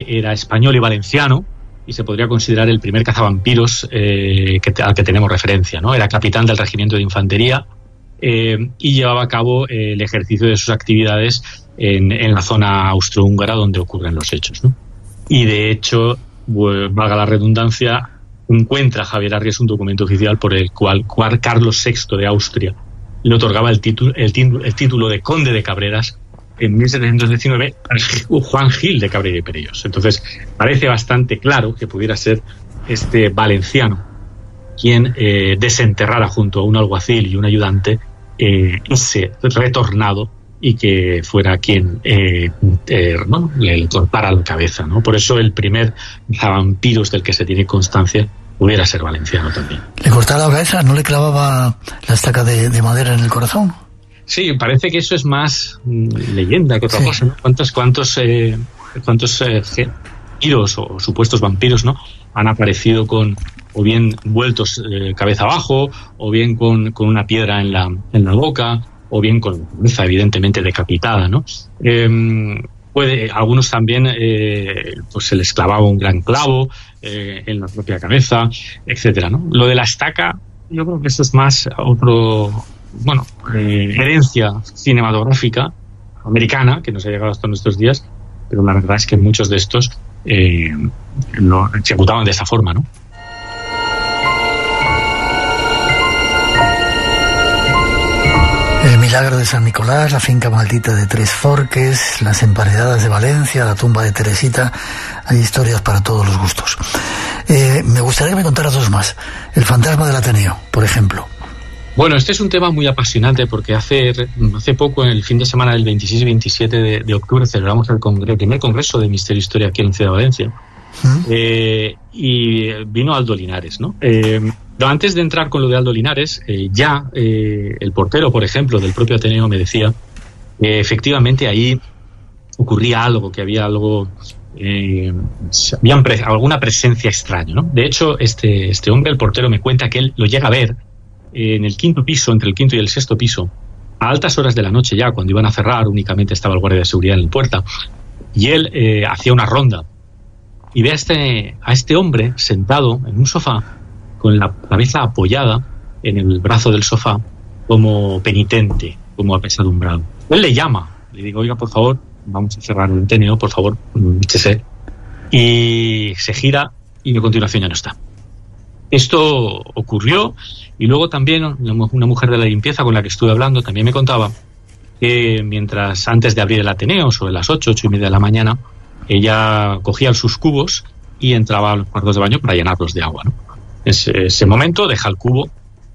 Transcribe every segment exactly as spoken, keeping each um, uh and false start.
era español y valenciano, y se podría considerar el primer cazavampiros eh, que, al que tenemos referencia, ¿no? Era capitán del regimiento de infantería eh, y llevaba a cabo eh, el ejercicio de sus actividades en, en la zona austrohúngara donde ocurren los hechos, ¿no? Y de hecho, pues, valga la redundancia, encuentra Javier Arries un documento oficial por el cual Carlos sexto de Austria le otorgaba el título, el, título, el título de conde de Cabreras en mil setecientos diecinueve a Juan Gil de Cabrera y Perellos. Entonces parece bastante claro que pudiera ser este valenciano quien eh, desenterrara junto a un alguacil y un ayudante eh, ese retornado y que fuera quien eh, eh, bueno, le cortara la cabeza, ¿no? Por eso el primer vampiros del que se tiene constancia pudiera ser valenciano también. ¿Le cortaba la cabeza? ¿No le clavaba la estaca de, de madera en el corazón? Sí, parece que eso es más mm, leyenda que otra sí. cosa, ¿no? ¿Cuántos, cuántos, eh, cuántos eh, vampiros o supuestos vampiros, ¿no? han aparecido con o bien vueltos eh, cabeza abajo, o bien con, con una piedra en la, en la boca, o bien con la cabeza evidentemente decapitada, ¿no? Eh, puede, algunos también eh, pues se les clavaba un gran clavo eh, en la propia cabeza, etcétera, ¿no? Lo de la estaca, yo creo que eso es más otro... bueno, eh, herencia cinematográfica americana que nos ha llegado hasta nuestros días, pero la verdad es que muchos de estos eh, lo ejecutaban de esa forma, ¿no? El milagro de San Nicolás, la finca maldita de Tres Forques, las emparedadas de Valencia, la tumba de Teresita. Hay historias para todos los gustos. Eh, me gustaría que me contaras dos más. El fantasma del Ateneo, por ejemplo. Bueno, este es un tema muy apasionante porque hace, hace poco, en el fin de semana del veintiséis y veintisiete de, de octubre, celebramos el, congre, el primer congreso de Misterio e Historia aquí en la ciudad de Valencia. ¿Mm? Eh, y vino Aldo Linares, ¿no? Eh, antes de entrar con lo de Aldo Linares, eh, ya eh, el portero, por ejemplo, del propio Ateneo me decía que efectivamente ahí ocurría algo, que había algo... Eh, había pre- alguna presencia extraña, ¿no? De hecho, este, este hombre, el portero, me cuenta que él lo llega a ver en el quinto piso, entre el quinto y el sexto piso, a altas horas de la noche ya, cuando iban a cerrar, únicamente estaba el guardia de seguridad en la puerta, y él eh, hacía una ronda y ve a este, a este hombre sentado en un sofá con la cabeza apoyada en el brazo del sofá como penitente, como apesadumbrado. Él le llama, le digo, oiga, por favor, vamos a cerrar el Ateneo, por favor, échese. Y se gira y a continuación ya no está. Esto ocurrió y luego también una mujer de la limpieza con la que estuve hablando también me contaba que mientras antes de abrir el Ateneo, sobre las ocho, ocho y media de la mañana, ella cogía sus cubos y entraba a los cuartos de baño para llenarlos de agua, ¿no? En ese, ese momento deja el cubo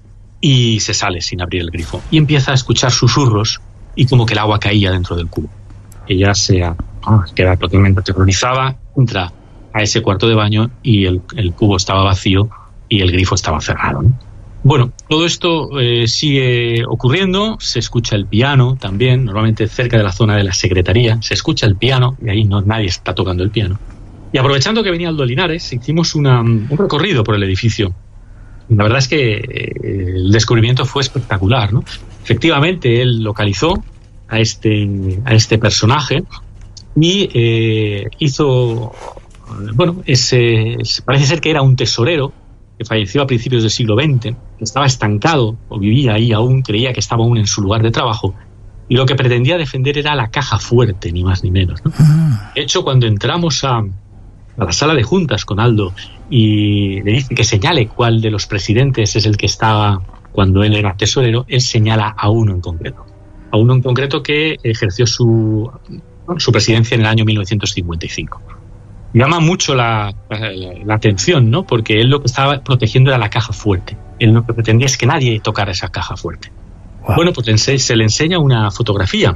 y se sale sin abrir el grifo y empieza a escuchar susurros y como que el agua caía dentro del cubo. Ella se ah, queda totalmente aterrorizada, entra a ese cuarto de baño y el, el cubo estaba vacío y el grifo estaba cerrado, ¿no? Bueno, todo esto eh, sigue ocurriendo, se escucha el piano también, normalmente cerca de la zona de la secretaría, se escucha el piano y ahí no nadie está tocando el piano. Y aprovechando que venía Aldo Linares, hicimos una, un recorrido por el edificio. La verdad es que eh, el descubrimiento fue espectacular, ¿no? Efectivamente, él localizó a este, a este personaje y eh, hizo, bueno, ese, parece ser que era un tesorero que falleció a principios del siglo veinte, que estaba estancado o vivía ahí aún, creía que estaba aún en su lugar de trabajo, y lo que pretendía defender era la caja fuerte, ni más ni menos, ¿no? De hecho, cuando entramos a, a la sala de juntas con Aldo y le dice que señale cuál de los presidentes es el que estaba cuando él era tesorero, él señala a uno en concreto, a uno en concreto que ejerció su, su presidencia en el año mil novecientos cincuenta y cinco. Llama mucho la, la, la atención, ¿no? Porque él lo que estaba protegiendo era la caja fuerte. Él lo que pretendía es que nadie tocara esa caja fuerte. Wow. Bueno, pues se le enseña una fotografía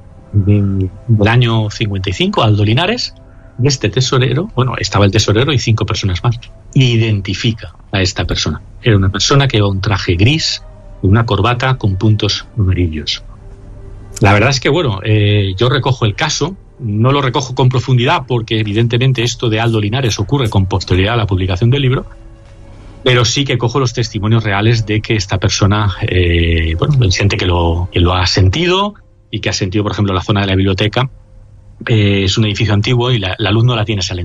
de, del año cincuenta y cinco a Aldo Linares, de este tesorero. Bueno, estaba el tesorero y cinco personas más. Y identifica a esta persona. Era una persona que llevaba un traje gris, una corbata con puntos amarillos. La verdad es que, bueno, eh, yo recojo el caso. No lo recojo con profundidad porque evidentemente esto de Aldo Linares ocurre con posterioridad a la publicación del libro, pero sí que cojo los testimonios reales de que esta persona, eh, bueno, siente que lo, que lo ha sentido y que ha sentido, por ejemplo, la zona de la biblioteca. Eh, es un edificio antiguo y la, la luz no la tiene